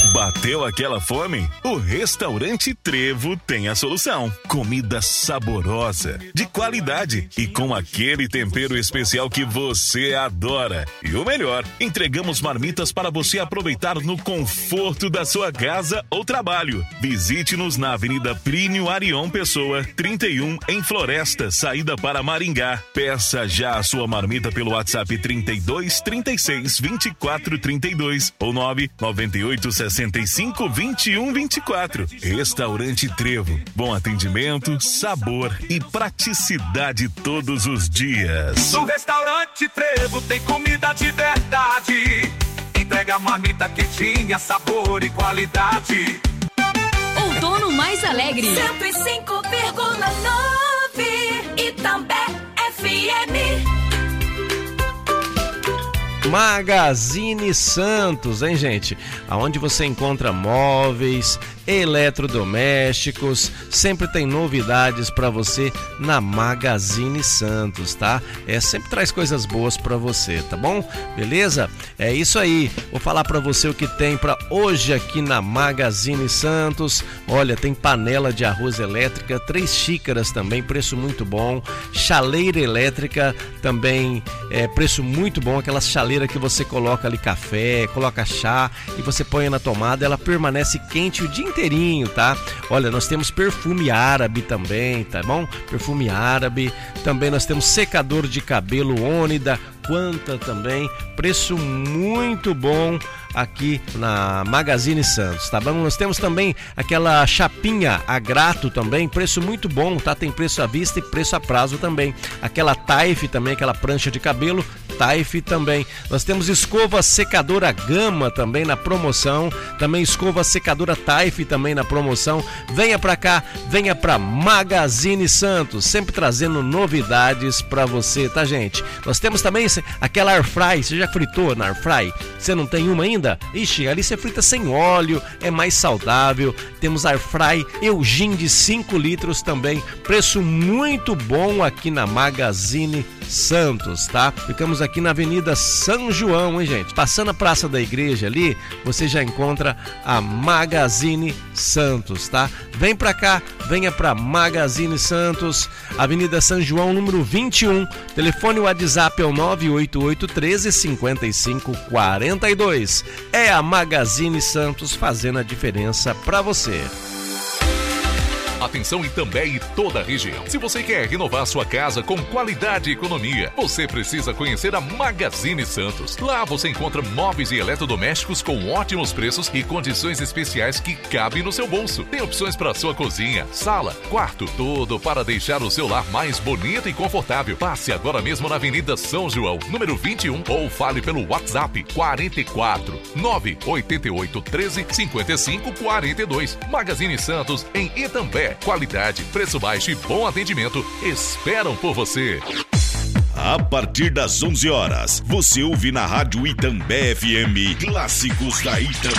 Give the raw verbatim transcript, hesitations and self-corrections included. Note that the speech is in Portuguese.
Bateu aquela fome? O Restaurante Trevo tem a solução. Comida saborosa, de qualidade e com aquele tempero especial que você adora. E o melhor, entregamos marmitas para você aproveitar no conforto da sua casa ou trabalho. Visite-nos na Avenida Plínio Arion Pessoa, trinta e um, em Floresta, saída para Maringá. Peça já a sua marmita pelo WhatsApp trinta e dois, trinta e seis, vinte e quatro, trinta e dois ou nove nove oito, sessenta e cinco, vinte e um, vinte e quatro. Restaurante Trevo. Bom atendimento, sabor e praticidade todos os dias. No Restaurante Trevo tem comida de verdade. Entrega a marmita quentinha, sabor e qualidade. Outono mais alegre. cento e cinco vírgula nove Itambé F M. Magazine Santos, hein, gente? Aonde você encontra móveis, eletrodomésticos, sempre tem novidades para você na Magazine Santos, tá? É, sempre traz coisas boas para você, tá bom? Beleza? É isso aí. Vou falar para você o que tem para hoje aqui na Magazine Santos. Olha, tem panela de arroz elétrica, três xícaras também, preço muito bom. Chaleira elétrica também, é, preço muito bom, aquela chaleira que você coloca ali café, coloca chá e você põe na tomada, ela permanece quente o dia inteirinho, tá? Olha, nós temos perfume árabe também, tá bom? Perfume árabe, também nós temos secador de cabelo Ônida, Quanta também, preço muito bom aqui na Magazine Santos, tá bom? Nós temos também aquela chapinha a grato também, preço muito bom, tá? Tem preço à vista e preço a prazo também. Aquela Taif também, aquela prancha de cabelo, Taif também. Nós temos escova secadora Gama também na promoção, também escova secadora Taif também na promoção. Venha pra cá, venha pra Magazine Santos, sempre trazendo novidades pra você, tá, gente? Nós temos também aquela Airfry, você já fritou na Airfry? Você não tem uma ainda? Ixi, ali você frita sem óleo, é mais saudável. Temos Airfry Eugene de cinco litros também, preço muito bom aqui na Magazine Santos, tá? Ficamos aqui na Avenida São João, hein, gente? Passando a Praça da Igreja ali, você já encontra a Magazine Santos, tá? Vem pra cá, venha pra Magazine Santos, Avenida São João, número vinte e um, telefone WhatsApp é o nove oito oito, um três, cinco cinco, quatro dois. É a Magazine Santos fazendo a diferença pra você. Atenção Itambé e toda a região. Se você quer renovar sua casa com qualidade e economia, você precisa conhecer a Magazine Santos. Lá você encontra móveis e eletrodomésticos com ótimos preços e condições especiais que cabem no seu bolso. Tem opções para sua cozinha, sala, quarto, tudo para deixar o seu lar mais bonito e confortável. Passe agora mesmo na Avenida São João, número vinte e um, ou fale pelo WhatsApp quarenta e quatro, nove oito oito, treze, cinquenta e cinco, quarenta e dois. Magazine Santos em Itambé. Qualidade, preço baixo e bom atendimento esperam por você. A partir das onze horas, você ouve na Rádio Itambé F M Clássicos da Itambé.